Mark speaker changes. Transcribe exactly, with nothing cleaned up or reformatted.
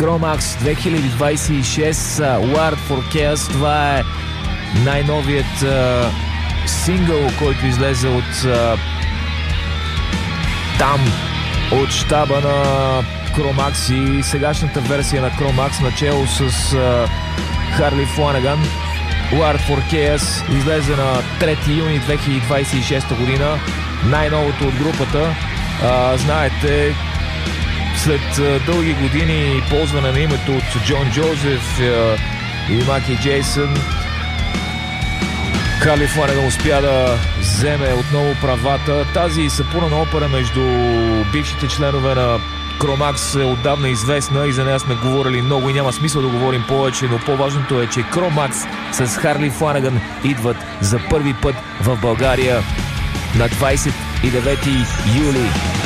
Speaker 1: Chromax две хиляди двадесет и шест, Wired for Chaos. Това е най-новият а, сингъл, който излезе от а, там, от щаба на Chromax и сегашната версия на Chromax, начало с а, Харли Фланаган. Wired for Chaos излезе на трети юни две хиляди двадесет и шеста година. Най-новото от групата. А, знаете, след а, дълги години ползване на името от Джон Джозеф а, и Маки Джейсън, Харли Фланаган успя да вземе отново правата. Тази сапунана опера между бившите членове на Chromax е отдавна известна и за нея сме говорили много и няма смисъл да говорим повече, но по-важното е, че Chromax с Харли Фланаган идват за първи път в България на двадесет и девети юли.